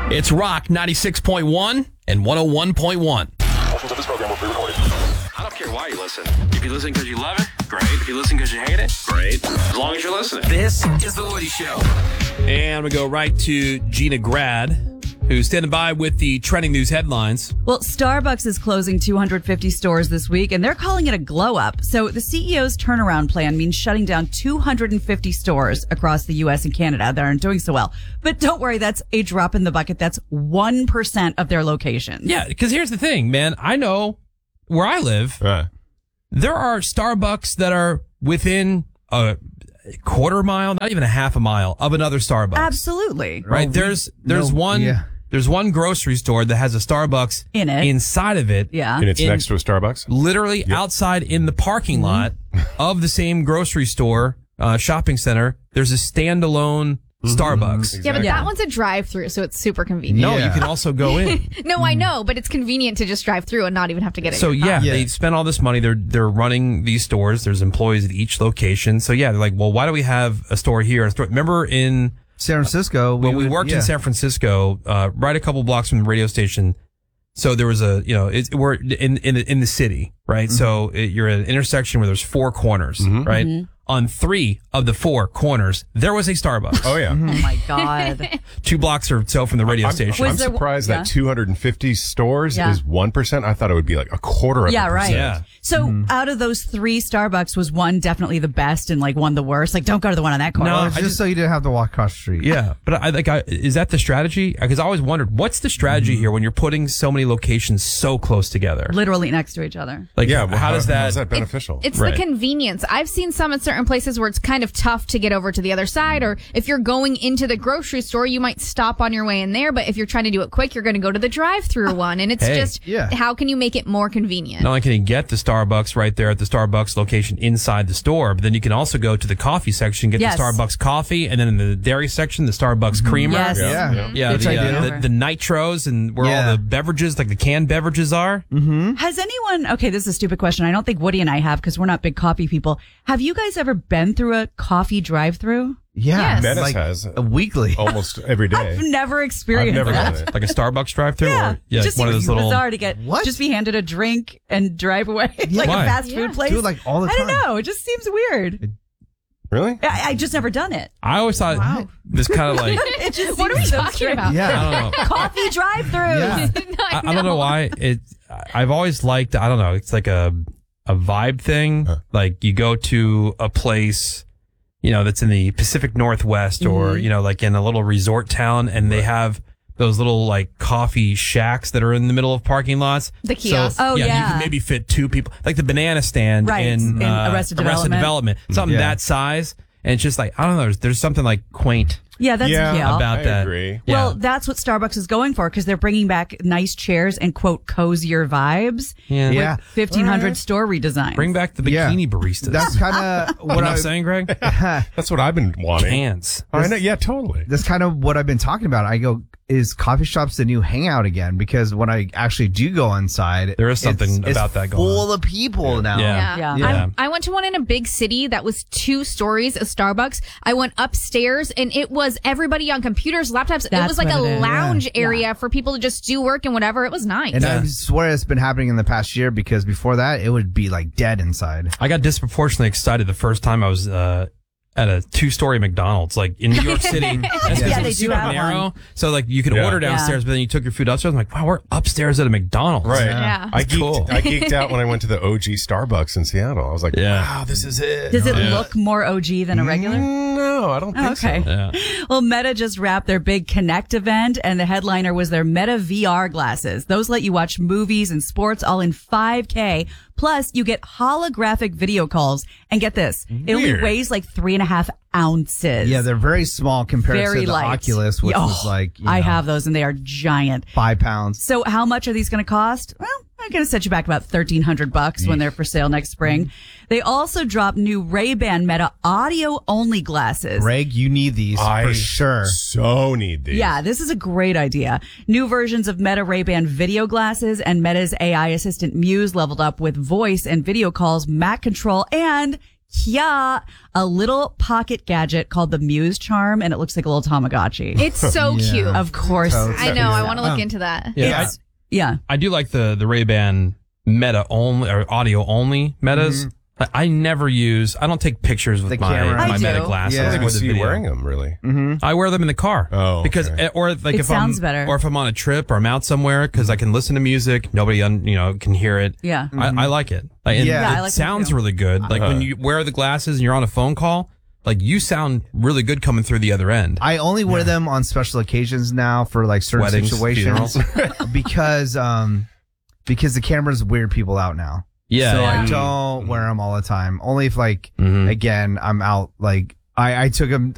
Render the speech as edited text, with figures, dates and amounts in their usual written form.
It's Rock 96.1 and 101.1. Portions of this program will be recorded. I don't care why you listen. If you listen because you love it, great. If you listen because you hate it, great. As long as you're listening. This is The Woody Show. And we go right to Gina Grad, who's standing by with the trending news headlines. Well, Starbucks is closing 250 stores this week, and they're calling it a glow-up. So the CEO's turnaround plan means shutting down 250 stores across the U.S. and Canada that aren't doing so well. But don't worry, that's a drop in the bucket. That's 1% of their locations. Yeah, because here's the thing, man. I know where I live, there are Starbucks that are within a quarter mile, not even a half a mile of another Starbucks. Absolutely. Right? There's one grocery store that has a Starbucks in it, inside of it. Yeah. And it's next to a Starbucks? Literally outside in the parking lot of the same grocery store, shopping center, there's a standalone Starbucks. Exactly. Yeah, but that one's a drive-through, so it's super convenient. No, you can also go in. No, I know, but it's convenient to just drive through and not even have to get it. So they spent all this money. They're running these stores. There's employees at each location. So yeah, they're like, well, why do we have a store here? Remember in San Francisco, when we worked in San Francisco, right a couple blocks from the radio station. So there was we're in the city, right? Mm-hmm. So you're at an intersection where there's four corners, right? Mm-hmm. On 3 of the 4 corners, there was a Starbucks. Oh, yeah. Oh, my God. 2 blocks or so from the radio station. I'm surprised that 250 stores is 1%. I thought it would be like a quarter of a percent. Right. Yeah. So out of those 3 Starbucks, was one definitely the best and like one the worst? Like, don't go to the one on that corner. No, just so you didn't have to walk across the street. Yeah. But is that the strategy? Because I always wondered, what's the strategy here when you're putting so many locations so close together? Literally next to each other. Like, how is that beneficial? It's the convenience. I've seen some at certain places where it's kind of tough to get over to the other side, or if you're going into the grocery store, you might stop on your way in there, but if you're trying to do it quick, you're going to go to the drive-through one, and it's how can you make it more convenient? Not only can you get the Starbucks right there at the Starbucks location inside the store, but then you can also go to the coffee section, get the Starbucks coffee, and then in the dairy section, the Starbucks creamer. Yes. The nitros and where all the beverages, like the canned beverages are. Mm-hmm. Has anyone, this is a stupid question, I don't think Woody and I have because we're not big coffee people. Have you guys ever been through a coffee drive-through? Yeah, Menace has weekly, almost every day. I've never experienced that. Like a Starbucks drive-through, or like just one of those little bizarre to get just be handed a drink and drive away like Why? a fast food place. Do it like all the time. I don't know. It just seems weird. Really? I just never done it. I always thought this kind of like. It just what are we talking about? Yeah, I don't know. Coffee drive-throughs. Yeah. I don't know why I've always liked. I don't know. It's like a vibe thing. Like you go to a place, that's in the Pacific Northwest or, like in a little resort town, and they have those little like coffee shacks that are in the middle of parking lots. The kiosk. So, you can maybe fit 2 people, like the banana stand in Arrested Development. Something that size. And it's just like, I don't know, there's something like quaint. Yeah, that's cute. About that. I agree. Well, that's what Starbucks is going for because they're bringing back nice chairs and quote cozier vibes. Yeah. With 1,500 store redesigns. Bring back the bikini baristas. That's kind of what I'm saying, Greg. That's what I've been wanting. Cans. I know. Yeah, totally. That's kind of what I've been talking about. I go, is coffee shops the new hangout again? Because when I actually do go inside, there is something about that going on. Full of people now. Yeah. I went to one in a big city that was 2 stories of Starbucks. I went upstairs and it was everybody on computers, laptops. It was like a lounge area for people to just do work and whatever. It was nice. And I swear it's been happening in the past year because before that it would be like dead inside. I got disproportionately excited the first time I was at a 2-story McDonald's, like in New York City. They do have narrow. one. So like you could order downstairs, but then you took your food upstairs. I'm like, wow, we're upstairs at a McDonald's. Right. Yeah. I geeked out when I went to the OG Starbucks in Seattle. I was like, wow, this is it. Does it look more OG than a regular? No, I don't think so. Yeah. Well, Meta just wrapped their big Connect event, and the headliner was their Meta VR glasses. Those let you watch movies and sports all in 5K. Plus, you get holographic video calls. And get this, it only weighs like 3.5 ounces. Yeah, they're very small compared very to the light. Oculus, which was like, I have those, and they are giant. 5 pounds. So how much are these going to cost? Well, I'm going to set you back about $1,300 when they're for sale next spring. They also dropped new Ray-Ban Meta audio-only glasses. Greg, you need these for sure. So need these. Yeah, this is a great idea. New versions of Meta Ray-Ban video glasses and Meta's AI assistant Muse leveled up with voice and video calls, Mac control, and yeah, a little pocket gadget called the Muse Charm, and it looks like a little Tamagotchi. It's so cute. Of course. I know. I want to look into that. Yeah, I do like the Ray-Ban Meta only or audio only Metas. I don't take pictures with my Meta glasses. I don't even with see the you video. wearing them, really. I wear them in the car. Oh, because okay. or like It if sounds I'm better. or if I'm on a trip or I'm out somewhere because I can listen to music, nobody can hear it. Yeah. I like it. And Yeah, it I like it sounds too. really good. Like when you wear the glasses and you're on a phone call, like you sound really good coming through the other end. I only wear them on special occasions now for like certain Weddings, situations because the cameras weird people out now. Yeah. So yeah. I don't wear them all the time. Only if again, I'm out, like, I took them